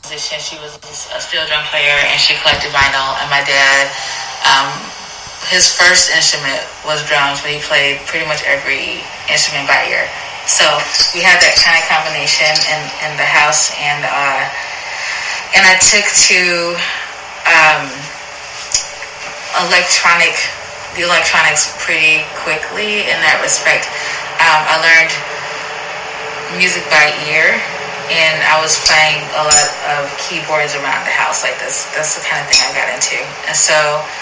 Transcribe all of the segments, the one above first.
musician. She was a steel drum player, and she collected vinyl. And my dad, um, his first instrument was drums, but he played pretty much every instrument by ear. So we had that kind of combination in the house, and I took to the electronics pretty quickly in that respect. I learned music by ear, and I was playing a lot of keyboards around the house like this. That's the kind of thing I got into. And so,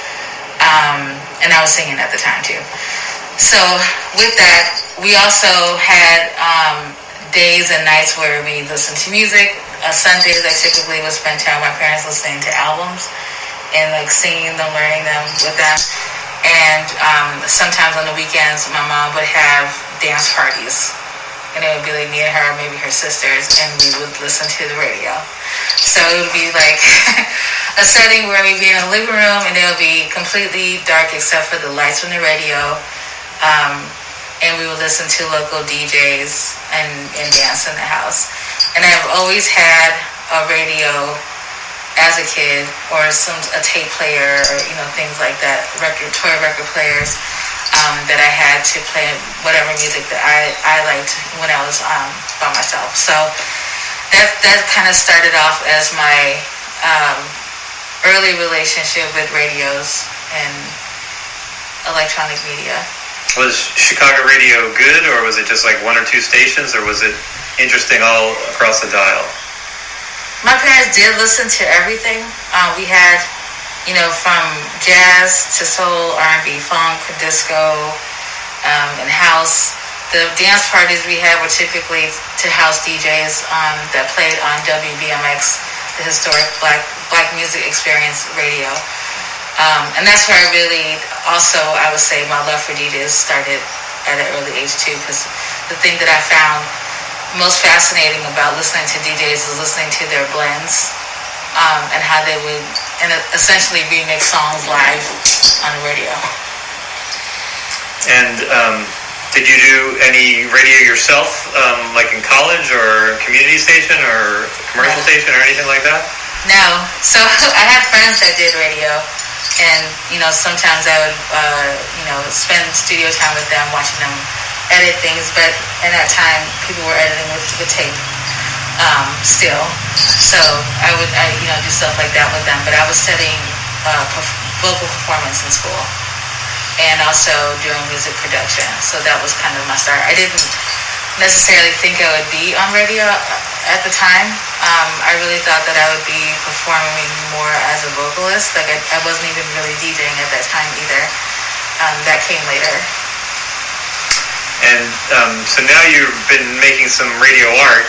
and I was singing at the time too. So with that, we also had days and nights where we listened to music. Sundays I typically would spend time with my parents listening to albums and like singing them, learning them with them. And sometimes on the weekends, my mom would have dance parties. And it would be like me and her, maybe her sisters, and we would listen to the radio. So it would be like a setting where we'd be in a living room, and it would be completely dark except for the lights from the radio. And we would listen to local DJs and dance in the house. And I've always had a radio as a kid, or a tape player, or things like that, toy record players, that I had to play whatever music that I liked when I was by myself. So that kind of started off as my early relationship with radios and electronic media. Was Chicago radio good, or was it just like one or two stations, or was it interesting all across the dial? My parents did listen to everything. We had, from jazz to soul, R&B, funk, disco, and house. The dance parties we had were typically to house DJs that played on WBMX, the historic Black Music Experience radio. And that's where I really, also, I would say my love for DJs started at an early age too, because the thing that I found most fascinating about listening to DJs is listening to their blends, and how they would essentially remix songs live on the radio. And did you do any radio yourself, like in college or community station or commercial station or anything like that? No. So I had friends that did radio, and sometimes I would spend studio time with them, watching them edit things. But in that time, people were editing with tape still. So I would do stuff like that with them. But I was studying vocal performance in school, and also doing music production. So that was kind of my start. I didn't necessarily think I would be on radio at the time. I really thought that I would be performing more as a vocalist. Like I wasn't even really DJing at that time either. That came later. And so now you've been making some radio art.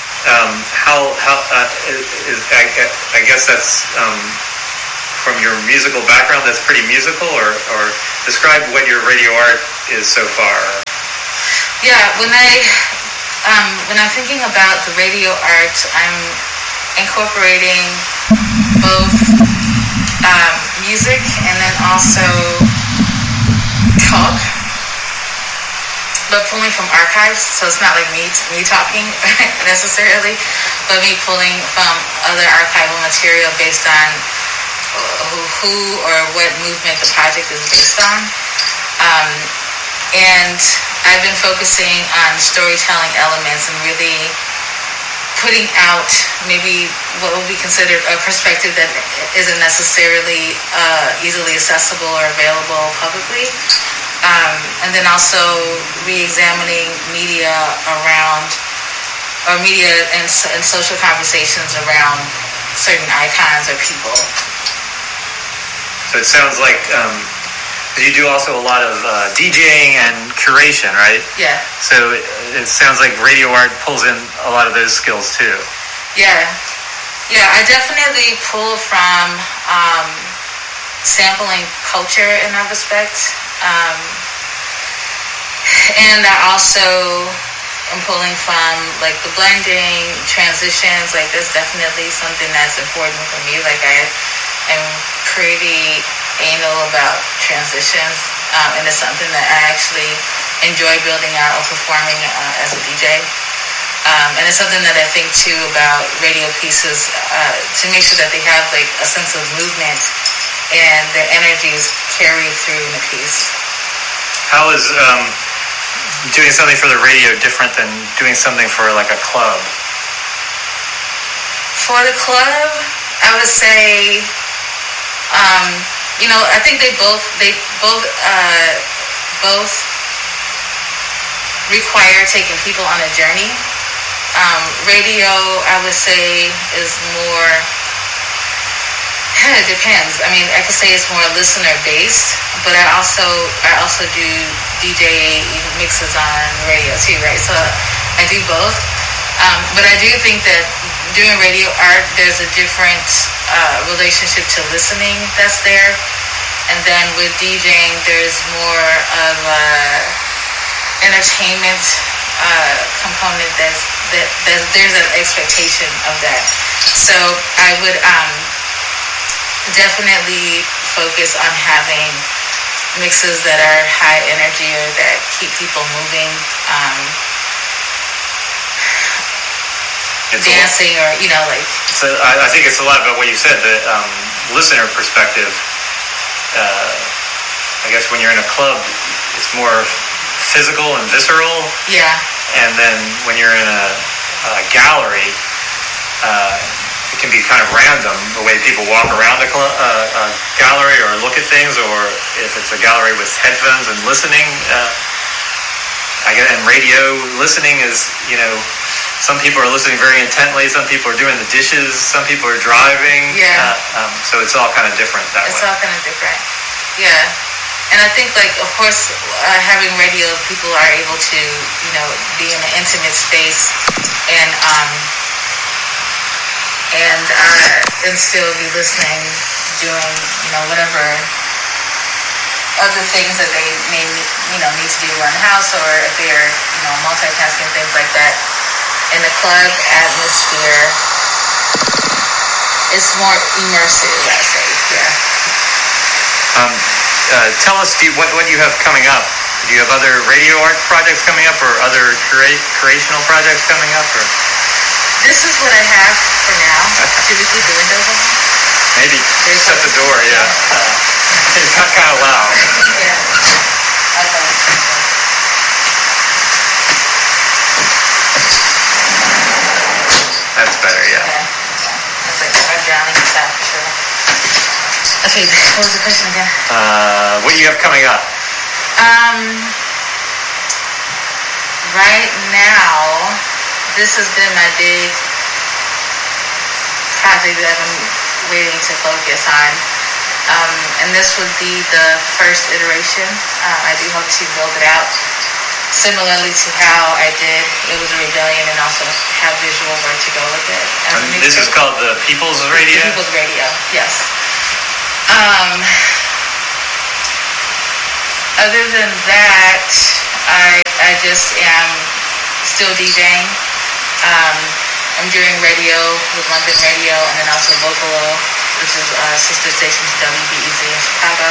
I guess that's from your musical background. That's pretty musical, or describe what your radio art is so far. Yeah, when I'm thinking about the radio art, I'm incorporating both music and then also talk, but pulling from archives. So it's not like me talking necessarily, but me pulling from other archival material based on who or what movement the project is based on. And I've been focusing on storytelling elements and really putting out maybe what would be considered a perspective that isn't necessarily easily accessible or available publicly. And then also re-examining media around, or media and social conversations around certain icons or people. So it sounds like you do also a lot of DJing and curation, right? Yeah. So it sounds like radio art pulls in a lot of those skills too. Yeah. I definitely pull from sampling culture in that respect. And I also am pulling from like the blending, transitions. Like that's definitely something that's important for me. Like I am pretty anal about transitions, and it's something that I actually enjoy building out or performing as a DJ. And it's something that I think too about radio pieces, to make sure that they have like a sense of movement and their energies carry through in the piece. How is doing something for the radio different than doing something for like a club? For the club, I would say, I think they both require taking people on a journey. Radio, I would say, is more. It depends. I mean, I could say it's more listener based, but I also do DJ mixes on radio too, right? So I do both. But I do think that doing radio art, there's a different relationship to listening that's there. And then with DJing, there's more of a entertainment component that there's an expectation of that. So I would definitely focus on having mixes that are high energy or that keep people moving, dancing, or So I think it's a lot about what you said, the listener perspective. I guess when you're in a club, it's more physical and visceral. Yeah. And then when you're in a gallery, it can be kind of random the way people walk around a gallery or look at things, or if it's a gallery with headphones and listening. And radio listening is, some people are listening very intently, some people are doing the dishes, some people are driving. Yeah. So it's all kind of different that way. It's all kind of different. Yeah. And I think, of course, having radio, people are able to, be in an intimate space and still be listening, doing, whatever other things that they may, need to do around the house, or if they're, multitasking, things like that. In the club atmosphere, it's more immersive, I'd say. Yeah. Tell us, what you have coming up? Do you have other radio art projects coming up, or other creational projects coming up? Or this is what I have for now. Should we keep the windows open? Maybe. Shut the door. Yeah. It got kind of loud. Yeah. Okay. That's better. Yeah. It's like I'm drowning in that for sure. Okay, what was the question again? What do you have coming up? Right now, this has been my big project that I've been waiting to focus on. And this would be the first iteration. I do hope to build it out similarly to how I did It Was a Rebellion, and also have visual where to go with it. And this is called the People's Radio? The People's Radio, yes. Other than that, I just am still DJing. I'm doing radio with London Radio, and then also Vocalo, which is a sister station to WBEZ in Chicago.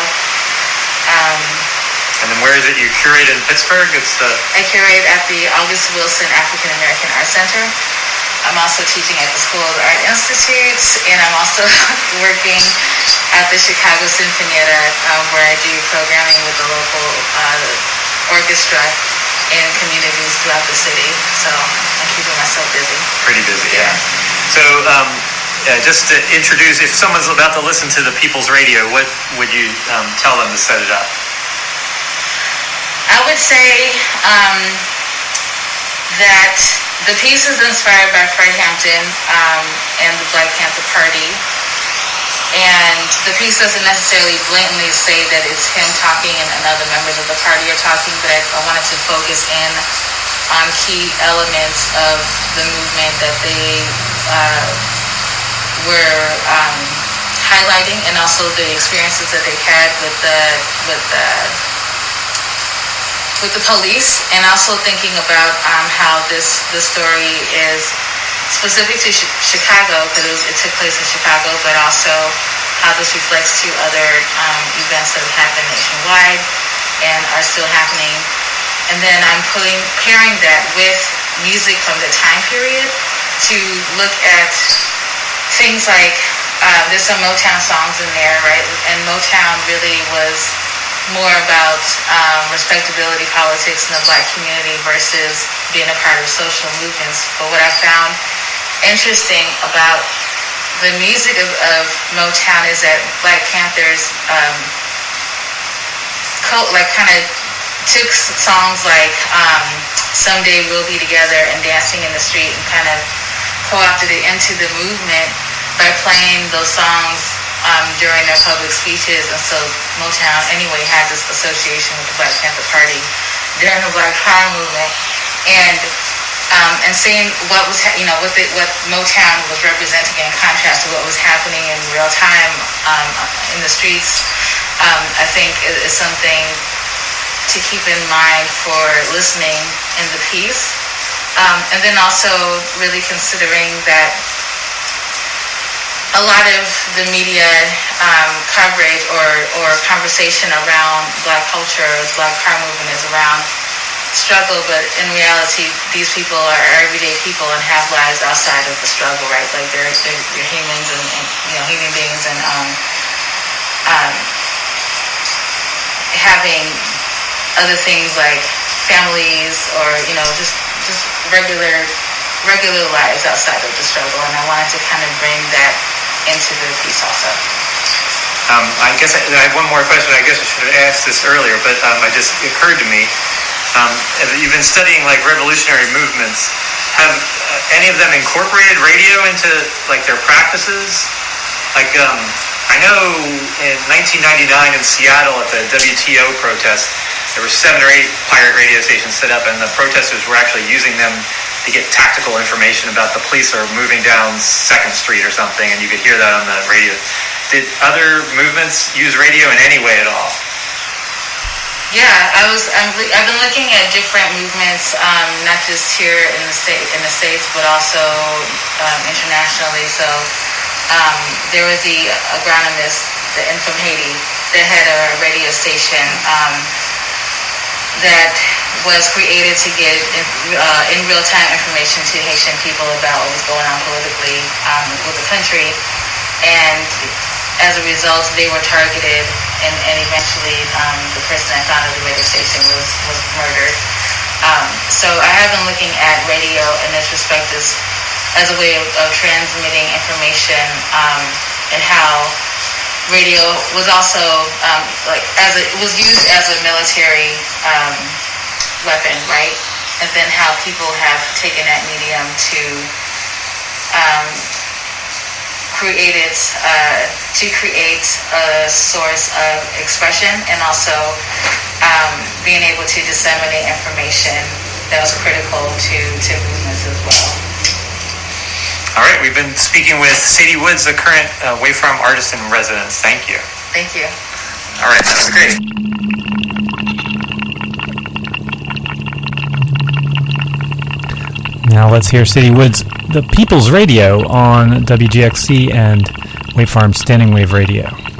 And then where is it you curate in Pittsburgh? I curate at the August Wilson African American Art Center. I'm also teaching at the School of the Art Institute, and I'm also working at the Chicago Sinfonietta, where I do programming with the local orchestra in communities throughout the city. So I'm keeping myself busy. Pretty busy, yeah. So just to introduce, if someone's about to listen to the People's Radio, what would you tell them to set it up? I would say that the piece is inspired by Fred Hampton and the Black Panther Party. And the piece doesn't necessarily blatantly say that it's him talking and other members of the party are talking, but I wanted to focus in on key elements of the movement that they were highlighting, and also the experiences that they've had with the police, and also thinking about how this story is specific to Chicago, because it took place in Chicago, but also how this reflects to other events that have happened nationwide and are still happening. And then I'm pairing that with music from the time period to look at things like there's some Motown songs in there, right? And Motown really was more about respectability politics in the Black community versus being a part of social movements. But what I found interesting about the music of Motown is that Black Panthers kind of took songs like Someday We'll Be Together and Dancing in the Street and kind of co-opted it into the movement by playing those songs during their public speeches. And so Motown anyway had this association with the Black Panther Party during the Black Power movement, and seeing what was what Motown was representing in contrast to what was happening in real time in the streets. I think is something to keep in mind for listening in the piece, and then also really considering that a lot of the media coverage or conversation around Black culture, the Black Power movement is around struggle, but in reality, these people are everyday people and have lives outside of the struggle, right? Like they're humans and human beings, and having other things like families or just regular lives outside of the struggle. And I wanted to kind of bring that into the piece also. I guess I have one more question. I guess I should have asked this earlier, but it just occurred to me. You've been studying like revolutionary movements. Have any of them incorporated radio into like their practices? Like I know in 1999 in Seattle at the WTO protest, there were 7 or 8 pirate radio stations set up, and the protesters were actually using them to get tactical information about the police are moving down 2nd Street or something, and you could hear that on the radio. Did other movements use radio in any way at all? Yeah, I've been looking at different movements, not just here in the States, but also internationally. So there was the agronomist from Haiti that had a radio station that was created to get in real-time information to Haitian people about what was going on politically with the country, and as a result, they were targeted, and eventually the person that founded the radio station was murdered. So I have been looking at radio in this respect as a way of transmitting information, and how radio was also it was used as a military weapon, right? And then how people have taken that medium to create a source of expression, and also being able to disseminate information that was critical to movements as well. All right, we've been speaking with Sadie Woods, the current Wavefarm artist in residence. Thank you. Thank you. All right, that was great. Now let's hear Sadie Woods, the People's Radio on WGXC and Wavefarm Standing Wave Radio.